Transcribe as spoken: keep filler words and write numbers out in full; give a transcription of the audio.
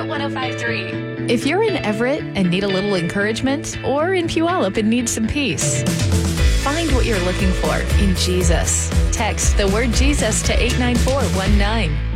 Hot one oh five point three. If you're in Everett and need a little encouragement, or in Puyallup and need some peace, find what you're looking for in Jesus. Text the word Jesus to eight nine four one nine.